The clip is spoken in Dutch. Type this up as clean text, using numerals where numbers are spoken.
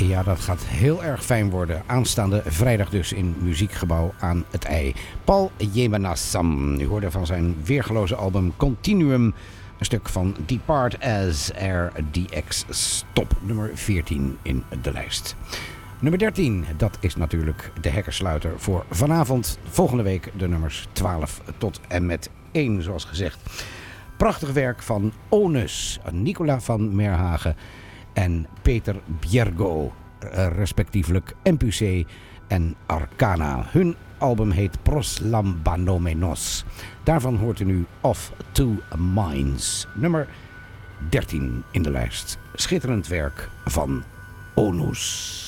Ja, dat gaat heel erg fijn worden. Aanstaande vrijdag dus in Muziekgebouw aan het IJ. Paul Jemanasam. U hoorde van zijn weergeloze album Continuum een stuk van Depart as RDX Stop. Nummer 14 in de lijst. Nummer 13, dat is natuurlijk de hekkersluiter voor vanavond. Volgende week de nummers 12 tot en met 1, zoals gezegd. Prachtig werk van Onus, Nicola van Merhagen en Peter Bjergo, respectievelijk MPC en Arcana. Hun album heet Proslambanomenos. Daarvan hoort u nu Off to Minds. Nummer 13 in de lijst. Schitterend werk van Onus.